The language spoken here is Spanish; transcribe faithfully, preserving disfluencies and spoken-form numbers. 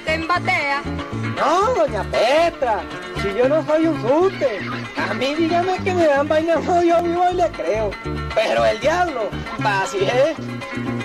te embatea. No, doña Petra, si yo no soy un suste. A mí dígame que me dan vaina, no, yo vivo y le creo. Pero el diablo, así es.